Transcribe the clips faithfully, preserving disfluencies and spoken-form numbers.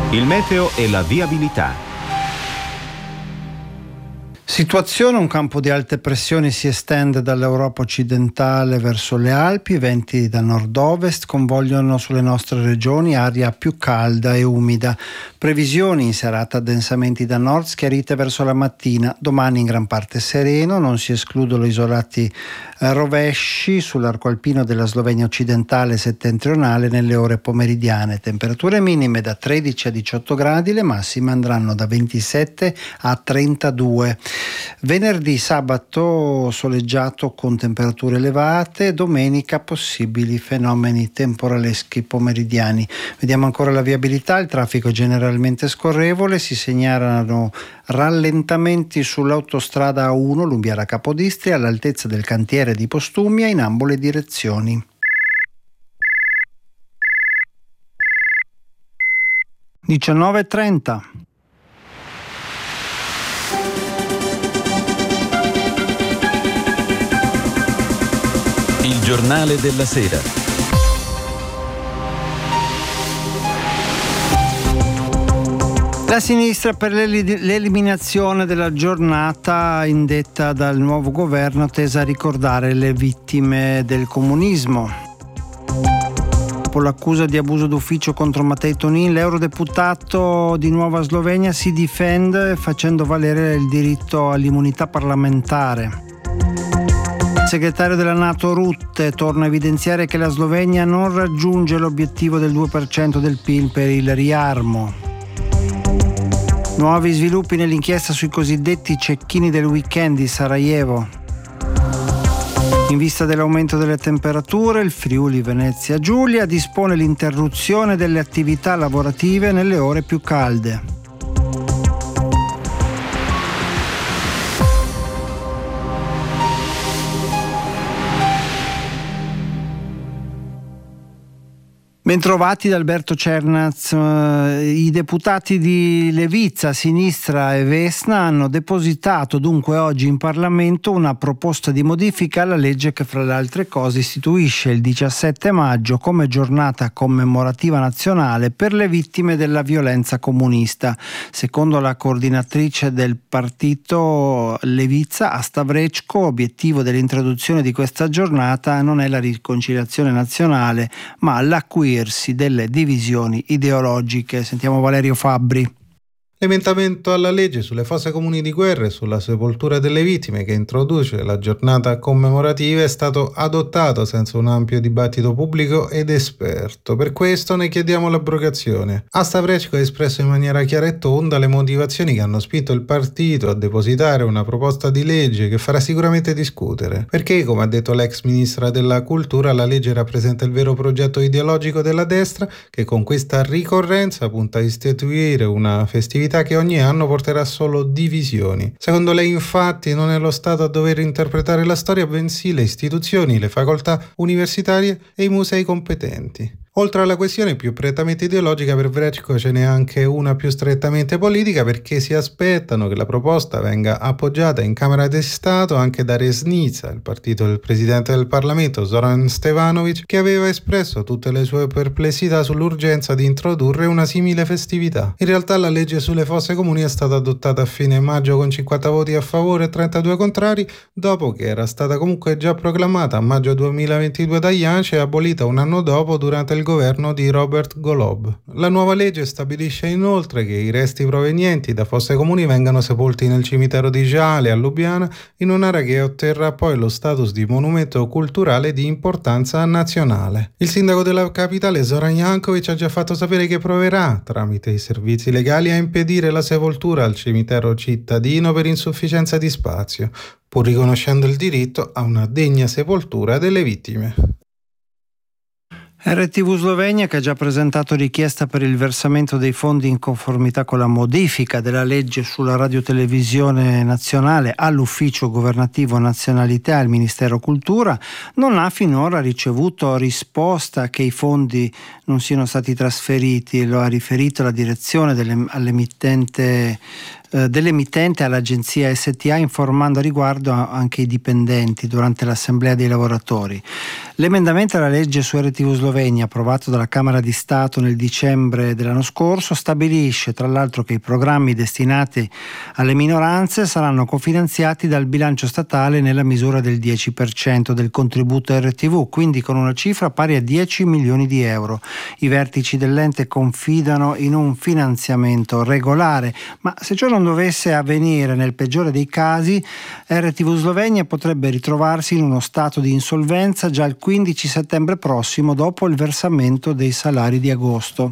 Il meteo e la viabilità. Situazione: un campo di alte pressioni si estende dall'Europa occidentale verso le Alpi, venti da nord-ovest convogliano sulle nostre regioni aria più calda e umida. Previsioni: in serata addensamenti da nord, schiarite verso la mattina, domani in gran parte sereno, non si escludono isolati eh, rovesci sull'arco alpino della Slovenia occidentale e settentrionale nelle ore pomeridiane. Temperature minime da tredici a diciotto gradi, le massime andranno da ventisette a trentadue. Venerdì, sabato soleggiato con temperature elevate, domenica possibili fenomeni temporaleschi pomeridiani. Vediamo ancora la viabilità: il traffico è generalmente scorrevole, si segnalano rallentamenti sull'autostrada A uno Lumbiara Capodistria all'altezza del cantiere di Postumia in ambo le direzioni. diciannove e trenta. Il giornale della sera. La sinistra per l'eliminazione della giornata indetta dal nuovo governo tesa a ricordare le vittime del comunismo. Dopo l'accusa di abuso d'ufficio contro Matej Tonin, l'eurodeputato di Nuova Slovenia si difende facendo valere il diritto all'immunità parlamentare. Il segretario della NATO Rutte torna a evidenziare che la Slovenia non raggiunge l'obiettivo del due per cento del P I L per il riarmo. Nuovi sviluppi nell'inchiesta sui cosiddetti cecchini del weekend di Sarajevo. In vista dell'aumento delle temperature, il Friuli Venezia Giulia dispone l'interruzione delle attività lavorative nelle ore più calde. Bentrovati da Alberto Cernaz. I deputati di Levica, Sinistra e Vesna hanno depositato dunque oggi in Parlamento una proposta di modifica alla legge che, fra le altre cose, istituisce il diciassette maggio come giornata commemorativa nazionale per le vittime della violenza comunista. Secondo la coordinatrice del partito Levica, Asta Vrečko, obiettivo dell'introduzione di questa giornata non è la riconciliazione nazionale, ma l'acuirsi delle divisioni ideologiche. Sentiamo Valerio Fabbri. L'emendamento alla legge sulle fosse comuni di guerra e sulla sepoltura delle vittime, che introduce la giornata commemorativa, è stato adottato senza un ampio dibattito pubblico ed esperto. Per questo ne chiediamo l'abrogazione. Asta Vrečko ha espresso in maniera chiara e tonda le motivazioni che hanno spinto il partito a depositare una proposta di legge che farà sicuramente discutere. Perché, come ha detto l'ex ministra della cultura, la legge rappresenta il vero progetto ideologico della destra, che con questa ricorrenza punta a istituire una festività che ogni anno porterà solo divisioni. Secondo lei, infatti, non è lo Stato a dover interpretare la storia, bensì le istituzioni, le facoltà universitarie e i musei competenti. Oltre alla questione più prettamente ideologica, per Vrečko ce n'è anche una più strettamente politica, perché si aspettano che la proposta venga appoggiata in Camera di Stato anche da Resnica, il partito del presidente del Parlamento Zoran Stevanovic, che aveva espresso tutte le sue perplessità sull'urgenza di introdurre una simile festività. In realtà la legge sulle fosse comuni è stata adottata a fine maggio con cinquanta voti a favore e trentadue contrari, dopo che era stata comunque già proclamata a maggio duemilaventidue da Janša e abolita un anno dopo durante il governo di Robert Golob. La nuova legge stabilisce inoltre che i resti provenienti da fosse comuni vengano sepolti nel cimitero di Žale a Lubiana, in un'area che otterrà poi lo status di monumento culturale di importanza nazionale. Il sindaco della capitale Zoran Jankovic ha già fatto sapere che proverà, tramite i servizi legali, a impedire la sepoltura al cimitero cittadino per insufficienza di spazio, pur riconoscendo il diritto a una degna sepoltura delle vittime. R T V Slovenia, che ha già presentato richiesta per il versamento dei fondi in conformità con la modifica della legge sulla radiotelevisione nazionale all'Ufficio Governativo Nazionalità e al Ministero Cultura, non ha finora ricevuto risposta che i fondi non siano stati trasferiti. Lo ha riferito la direzione delle, all'emittente eh, dell'emittente all'agenzia S T A, informando a riguardo anche i dipendenti durante l'assemblea dei lavoratori. L'emendamento alla legge su R T V Slovenia, approvato dalla Camera di Stato nel dicembre dell'anno scorso, stabilisce tra l'altro che i programmi destinati alle minoranze saranno cofinanziati dal bilancio statale nella misura del dieci per cento del contributo R T V, quindi con una cifra pari a dieci milioni di euro. I vertici dell'ente confidano in un finanziamento regolare, ma se ciò non dovesse avvenire, nel peggiore dei casi, R T V Slovenia potrebbe ritrovarsi in uno stato di insolvenza già il quindici settembre prossimo, dopo il versamento dei salari di agosto.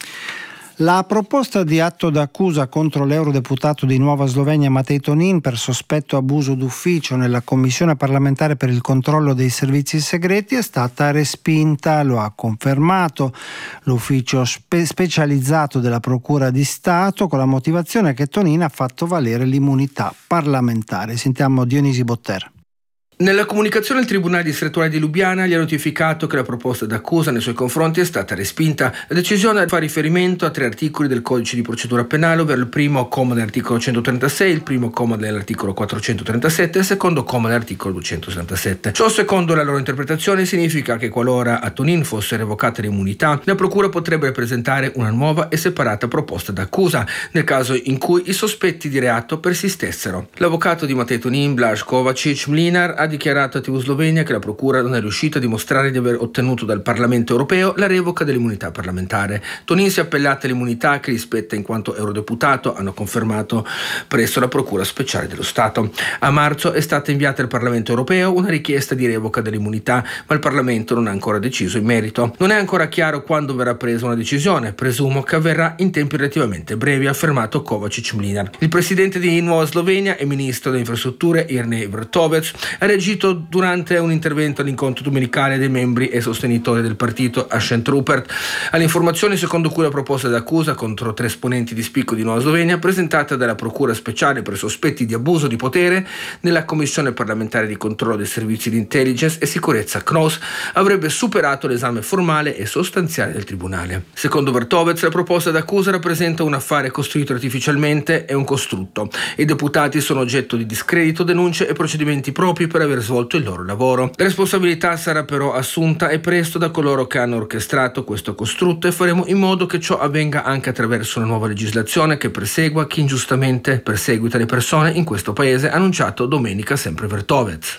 La proposta di atto d'accusa contro l'eurodeputato di Nuova Slovenia Matej Tonin per sospetto abuso d'ufficio nella Commissione parlamentare per il controllo dei servizi segreti è stata respinta, lo ha confermato l'ufficio spe- specializzato della Procura di Stato, con la motivazione che Tonin ha fatto valere l'immunità parlamentare. Sentiamo Dionisi Botter. Nella comunicazione il Tribunale distrettuale di Lubiana gli ha notificato che la proposta d'accusa nei suoi confronti è stata respinta. La decisione fa riferimento a tre articoli del Codice di procedura penale, ovvero il primo comma dell'articolo centotrentasei, il primo comma dell'articolo quattrocentotrentasette e il secondo comma dell'articolo duecentosettantasette. Ciò, secondo la loro interpretazione, significa che qualora a Tonin fosse revocata l'immunità, la Procura potrebbe presentare una nuova e separata proposta d'accusa, nel caso in cui i sospetti di reato persistessero. L'avvocato di Matej Tonin, Blaž Kovačič Mlinar, ha dichiarato a T V Slovenia che la Procura non è riuscita a dimostrare di aver ottenuto dal Parlamento europeo la revoca dell'immunità parlamentare. Tonin si è appellata all'immunità che gli spetta in quanto eurodeputato, hanno confermato presso la Procura Speciale dello Stato. A marzo è stata inviata al Parlamento europeo una richiesta di revoca dell'immunità, ma il Parlamento non ha ancora deciso in merito. Non è ancora chiaro quando verrà presa una decisione, presumo che avverrà in tempi relativamente brevi, ha affermato Kovačič Mlinar. Il presidente di Nuova Slovenia e ministro delle infrastrutture Irnej Vrtovec ha reagito durante un intervento all'incontro domenicale dei membri e sostenitori del partito a Šentrupert alle informazioni secondo cui la proposta d'accusa contro tre esponenti di spicco di Nuova Slovenia, presentata dalla Procura Speciale per sospetti di abuso di potere nella Commissione parlamentare di controllo dei servizi di intelligence e sicurezza C N O S, avrebbe superato l'esame formale e sostanziale del Tribunale. Secondo Vrtovec, la proposta d'accusa rappresenta un affare costruito artificialmente e un costrutto. I deputati sono oggetto di discredito, denunce e procedimenti propri per aver svolto il loro lavoro. La responsabilità sarà però assunta e presto da coloro che hanno orchestrato questo costrutto, e faremo in modo che ciò avvenga anche attraverso una nuova legislazione che persegua chi ingiustamente perseguita le persone in questo paese, ha annunciato domenica sempre Vrtovec.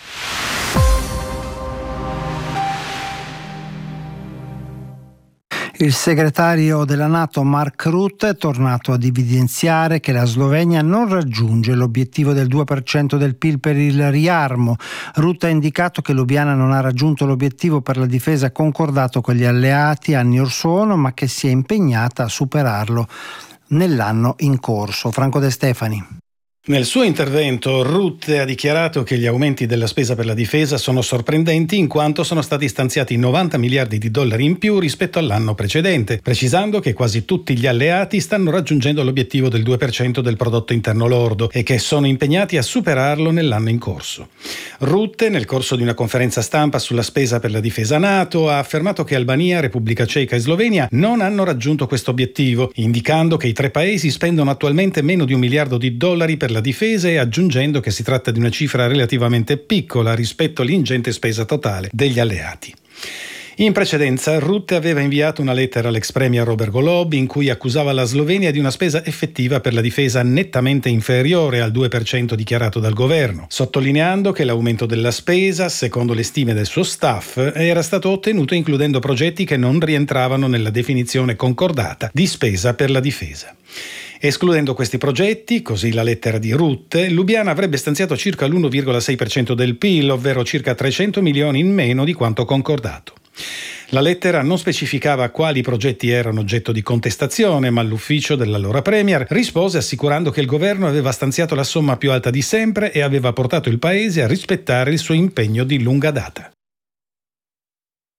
Il segretario della NATO Mark Rutte è tornato ad evidenziare che la Slovenia non raggiunge l'obiettivo del due per cento del P I L per il riarmo. Rutte ha indicato che Lubiana non ha raggiunto l'obiettivo per la difesa concordato con gli alleati anni or sono, ma che si è impegnata a superarlo nell'anno in corso. Franco De Stefani. Nel suo intervento Rutte ha dichiarato che gli aumenti della spesa per la difesa sono sorprendenti in quanto sono stati stanziati novanta miliardi di dollari in più rispetto all'anno precedente, precisando che quasi tutti gli alleati stanno raggiungendo l'obiettivo del due per cento del prodotto interno lordo e che sono impegnati a superarlo nell'anno in corso. Rutte, nel corso di una conferenza stampa sulla spesa per la difesa NATO, ha affermato che Albania, Repubblica Ceca e Slovenia non hanno raggiunto questo obiettivo, indicando che i tre paesi spendono attualmente meno di un miliardo di dollari per la difesa e aggiungendo che si tratta di una cifra relativamente piccola rispetto all'ingente spesa totale degli alleati. In precedenza, Rutte aveva inviato una lettera all'ex premier Robert Golob in cui accusava la Slovenia di una spesa effettiva per la difesa nettamente inferiore al due per cento dichiarato dal governo, sottolineando che l'aumento della spesa, secondo le stime del suo staff, era stato ottenuto includendo progetti che non rientravano nella definizione concordata di spesa per la difesa. Escludendo questi progetti, così la lettera di Rutte, Lubiana avrebbe stanziato circa l'uno virgola sei per cento del P I L, ovvero circa trecento milioni in meno di quanto concordato. La lettera non specificava quali progetti erano oggetto di contestazione, ma l'ufficio dell'allora premier rispose assicurando che il governo aveva stanziato la somma più alta di sempre e aveva portato il paese a rispettare il suo impegno di lunga data.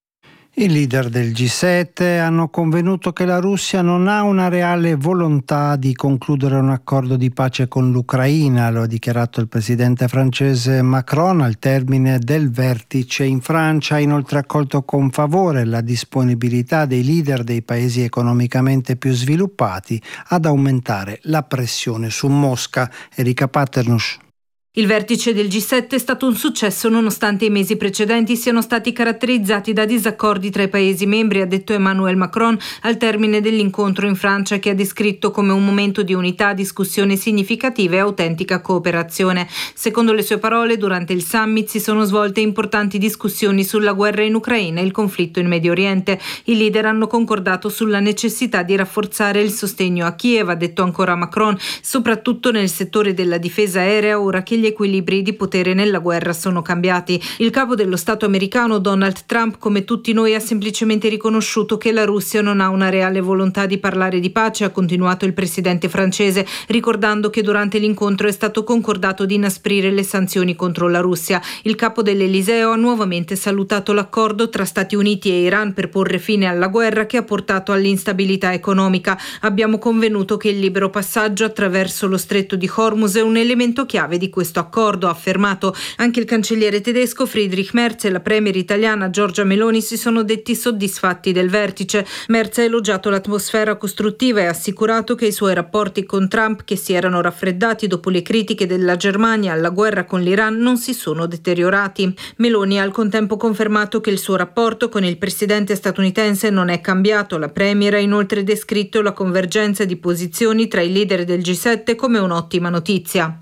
I leader del G sette hanno convenuto che la Russia non ha una reale volontà di concludere un accordo di pace con l'Ucraina, lo ha dichiarato il presidente francese Macron al termine del vertice in Francia. Ha inoltre accolto con favore la disponibilità dei leader dei paesi economicamente più sviluppati ad aumentare la pressione su Mosca. Erika Paternus. Il vertice del G sette è stato un successo nonostante i mesi precedenti siano stati caratterizzati da disaccordi tra i Paesi membri, ha detto Emmanuel Macron al termine dell'incontro in Francia, che ha descritto come un momento di unità, discussione significativa e autentica cooperazione. Secondo le sue parole, durante il summit si sono svolte importanti discussioni sulla guerra in Ucraina e il conflitto in Medio Oriente. I leader hanno concordato sulla necessità di rafforzare il sostegno a Kiev, ha detto ancora Macron, soprattutto nel settore della difesa aerea, ora che gli equilibri di potere nella guerra sono cambiati. Il capo dello Stato americano Donald Trump, come tutti noi, ha semplicemente riconosciuto che la Russia non ha una reale volontà di parlare di pace, ha continuato il presidente francese, ricordando che durante l'incontro è stato concordato di inasprire le sanzioni contro la Russia. Il capo dell'Eliseo ha nuovamente salutato l'accordo tra Stati Uniti e Iran per porre fine alla guerra che ha portato all'instabilità economica. Abbiamo convenuto che il libero passaggio attraverso lo stretto di Hormuz è un elemento chiave di questo accordo, ha affermato. Anche il cancelliere tedesco Friedrich Merz e la premier italiana Giorgia Meloni si sono detti soddisfatti del vertice. Merz ha elogiato l'atmosfera costruttiva e ha assicurato che i suoi rapporti con Trump, che si erano raffreddati dopo le critiche della Germania alla guerra con l'Iran, non si sono deteriorati. Meloni ha al contempo confermato che il suo rapporto con il presidente statunitense non è cambiato. La premier ha inoltre descritto la convergenza di posizioni tra i leader del G sette come un'ottima notizia.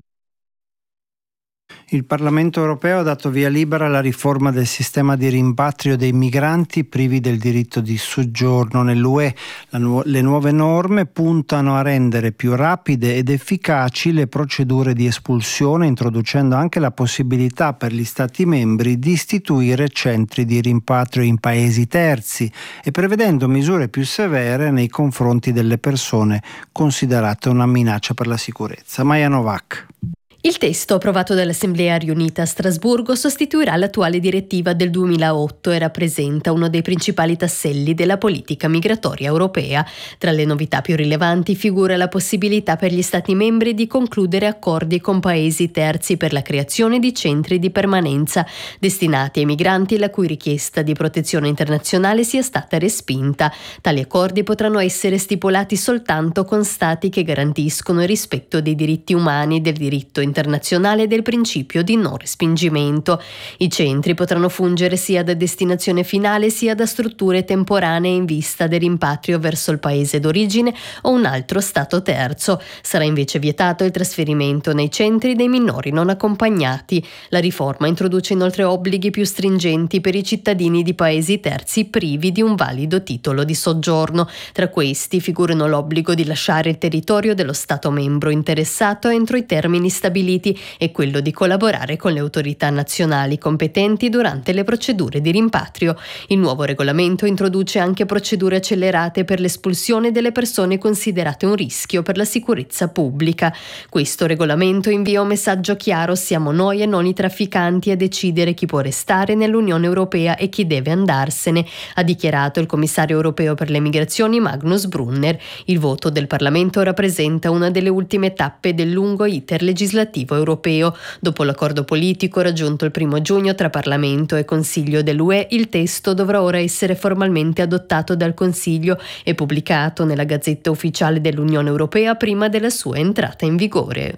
Il Parlamento europeo ha dato via libera alla riforma del sistema di rimpatrio dei migranti privi del diritto di soggiorno nell'U E. Nu- le nuove norme puntano a rendere più rapide ed efficaci le procedure di espulsione, introducendo anche la possibilità per gli Stati membri di istituire centri di rimpatrio in paesi terzi e prevedendo misure più severe nei confronti delle persone considerate una minaccia per la sicurezza. Maja Novak. Il testo approvato dall'Assemblea riunita a Strasburgo sostituirà l'attuale direttiva del duemilaotto e rappresenta uno dei principali tasselli della politica migratoria europea. Tra le novità più rilevanti figura la possibilità per gli Stati membri di concludere accordi con paesi terzi per la creazione di centri di permanenza destinati ai migranti la cui richiesta di protezione internazionale sia stata respinta. Tali accordi potranno essere stipulati soltanto con Stati che garantiscono il rispetto dei diritti umani, del diritto internazionale e del principio di non respingimento. I centri potranno fungere sia da destinazione finale sia da strutture temporanee in vista del rimpatrio verso il paese d'origine o un altro stato terzo. Sarà invece vietato il trasferimento nei centri dei minori non accompagnati. La riforma introduce inoltre obblighi più stringenti per i cittadini di paesi terzi privi di un valido titolo di soggiorno. Tra questi figurano l'obbligo di lasciare il territorio dello Stato membro interessato entro i termini stabiliti e quello di collaborare con le autorità nazionali competenti durante le procedure di rimpatrio. Il nuovo regolamento introduce anche procedure accelerate per l'espulsione delle persone considerate un rischio per la sicurezza pubblica. Questo regolamento invia un messaggio chiaro: siamo noi e non i trafficanti a decidere chi può restare nell'Unione Europea e chi deve andarsene, ha dichiarato il commissario europeo per le migrazioni Magnus Brunner. Il voto del Parlamento rappresenta una delle ultime tappe del lungo iter legislativo europeo. Dopo l'accordo politico raggiunto il primo giugno tra Parlamento e Consiglio dell'U E, il testo dovrà ora essere formalmente adottato dal Consiglio e pubblicato nella Gazzetta Ufficiale dell'Unione Europea prima della sua entrata in vigore.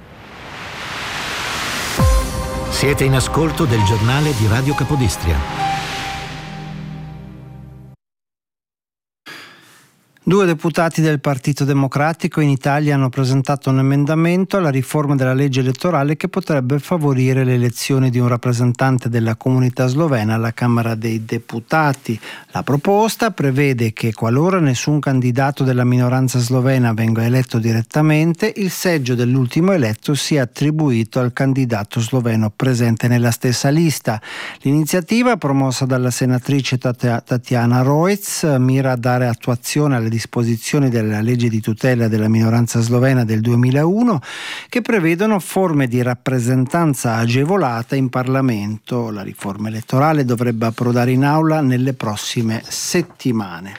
Siete in ascolto del giornale di Radio Capodistria. Due deputati del Partito Democratico in Italia hanno presentato un emendamento alla riforma della legge elettorale che potrebbe favorire le elezioni di un rappresentante della comunità slovena alla Camera dei Deputati. La proposta prevede che, qualora nessun candidato della minoranza slovena venga eletto direttamente, il seggio dell'ultimo eletto sia attribuito al candidato sloveno presente nella stessa lista. L'iniziativa, promossa dalla senatrice Tatiana Roiz, mira a dare attuazione alle disposizioni della legge di tutela della minoranza slovena del duemilauno che prevedono forme di rappresentanza agevolata in Parlamento. La riforma elettorale dovrebbe approdare in aula nelle prossime settimane.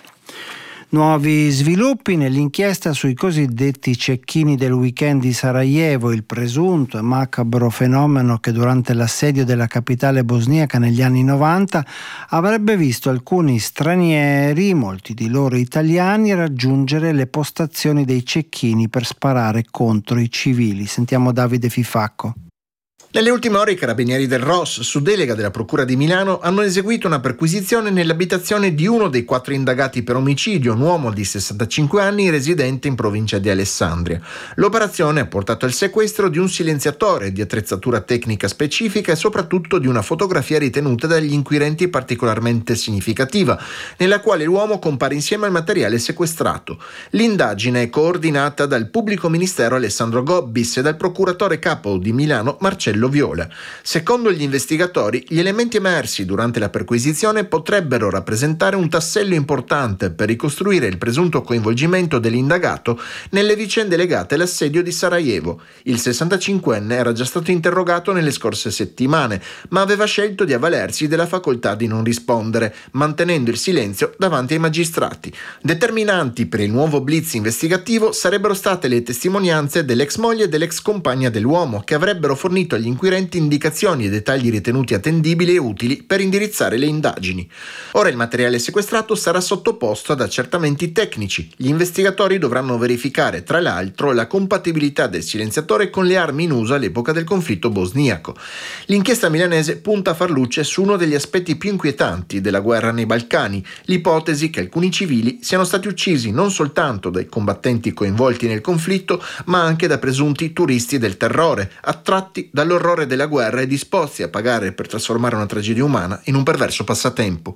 Nuovi sviluppi nell'inchiesta sui cosiddetti cecchini del weekend di Sarajevo, il presunto e macabro fenomeno che durante l'assedio della capitale bosniaca negli anni novanta avrebbe visto alcuni stranieri, molti di loro italiani, raggiungere le postazioni dei cecchini per sparare contro i civili. Sentiamo Davide Fifacco. Nelle ultime ore i carabinieri del R O S, su delega della Procura di Milano, hanno eseguito una perquisizione nell'abitazione di uno dei quattro indagati per omicidio, un uomo di sessantacinque anni residente in provincia di Alessandria. L'operazione ha portato al sequestro di un silenziatore di attrezzatura tecnica specifica e soprattutto di una fotografia ritenuta dagli inquirenti particolarmente significativa, nella quale l'uomo compare insieme al materiale sequestrato. L'indagine è coordinata dal pubblico ministero Alessandro Gobbis e dal procuratore capo di Milano Marcello Viola. Secondo gli investigatori, gli elementi emersi durante la perquisizione potrebbero rappresentare un tassello importante per ricostruire il presunto coinvolgimento dell'indagato nelle vicende legate all'assedio di Sarajevo. Il sessantacinquenne era già stato interrogato nelle scorse settimane, ma aveva scelto di avvalersi della facoltà di non rispondere, mantenendo il silenzio davanti ai magistrati. Determinanti per il nuovo blitz investigativo sarebbero state le testimonianze dell'ex moglie e dell'ex compagna dell'uomo, che avrebbero fornito agli inquirenti indicazioni e dettagli ritenuti attendibili e utili per indirizzare le indagini. Ora il materiale sequestrato sarà sottoposto ad accertamenti tecnici. Gli investigatori dovranno verificare, tra l'altro, la compatibilità del silenziatore con le armi in uso all'epoca del conflitto bosniaco. L'inchiesta milanese punta a far luce su uno degli aspetti più inquietanti della guerra nei Balcani, l'ipotesi che alcuni civili siano stati uccisi non soltanto dai combattenti coinvolti nel conflitto, ma anche da presunti turisti del terrore, attratti dall'orrore della guerra e disposti a pagare per trasformare una tragedia umana in un perverso passatempo.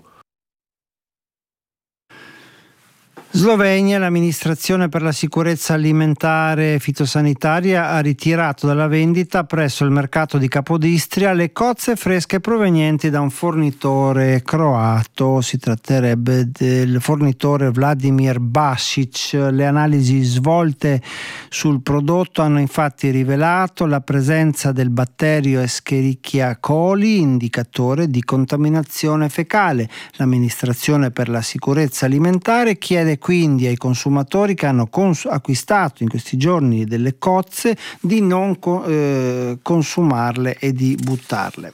Slovenia, l'amministrazione per la sicurezza alimentare e fitosanitaria ha ritirato dalla vendita presso il mercato di Capodistria le cozze fresche provenienti da un fornitore croato. Si tratterebbe del fornitore Vladimir Basic. Le analisi svolte sul prodotto hanno infatti rivelato la presenza del batterio Escherichia coli, indicatore di contaminazione fecale. L'amministrazione per la sicurezza alimentare chiede quindi ai consumatori che hanno cons- acquistato in questi giorni delle cozze di non co- eh, consumarle e di buttarle.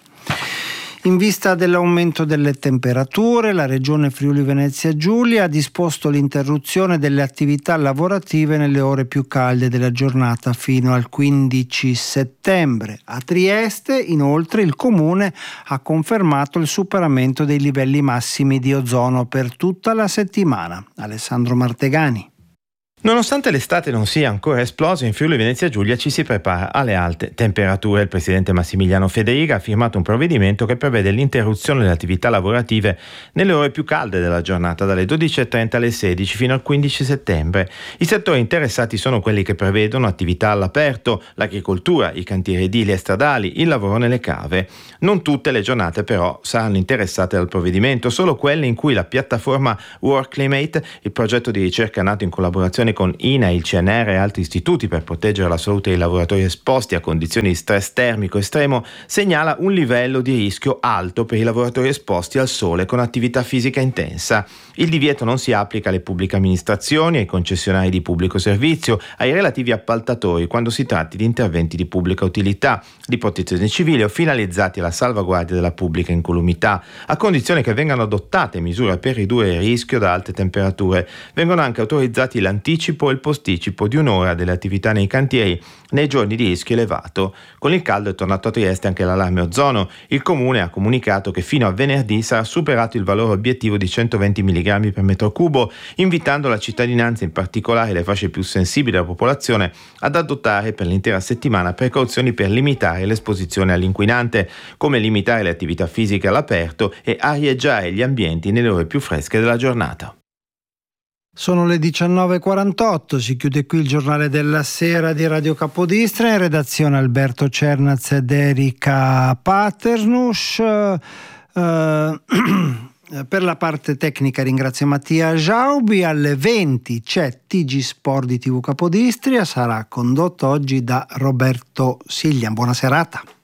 In vista dell'aumento delle temperature, la Regione Friuli Venezia Giulia ha disposto l'interruzione delle attività lavorative nelle ore più calde della giornata fino al quindici settembre. A Trieste, inoltre, il Comune ha confermato il superamento dei livelli massimi di ozono per tutta la settimana. Alessandro Martegani. Nonostante l'estate non sia ancora esplosa, in Friuli Venezia Giulia ci si prepara alle alte temperature. Il presidente Massimiliano Federica ha firmato un provvedimento che prevede l'interruzione delle attività lavorative nelle ore più calde della giornata, dalle dodici e trenta alle sedici fino al quindici settembre. I settori interessati sono quelli che prevedono attività all'aperto, l'agricoltura, i cantieri edili e stradali, il lavoro nelle cave. Non tutte le giornate però saranno interessate dal provvedimento, solo quelle in cui la piattaforma WorkClimate, il progetto di ricerca nato in collaborazione con I N A, il C N R e altri istituti per proteggere la salute dei lavoratori esposti a condizioni di stress termico estremo, segnala un livello di rischio alto per i lavoratori esposti al sole con attività fisica intensa. Il divieto non si applica alle pubbliche amministrazioni, ai concessionari di pubblico servizio, ai relativi appaltatori quando si tratti di interventi di pubblica utilità, di protezione civile o finalizzati alla salvaguardia della pubblica incolumità, a condizione che vengano adottate misure per ridurre il rischio da alte temperature. Vengono anche autorizzati l'anticipo e il posticipo di un'ora delle attività nei cantieri nei giorni di rischio elevato. Con il caldo è tornato a Trieste anche l'allarme ozono. Il Comune ha comunicato che fino a venerdì sarà superato il valore obiettivo di centoventi milligrammi per metro cubo, invitando la cittadinanza, in particolare le fasce più sensibili della popolazione, ad adottare per l'intera settimana precauzioni per limitare l'esposizione all'inquinante, come limitare le attività fisiche all'aperto e arieggiare gli ambienti nelle ore più fresche della giornata. Sono le diciannove e quarantotto, si chiude qui il giornale della sera di Radio Capodistria, in redazione Alberto Cernaz ed Erika Paternus. Uh, Per la parte tecnica ringrazio Mattia Giaubi. Alle venti c'è T G Sport di T V Capodistria, sarà condotto oggi da Roberto Siglian. Buona serata.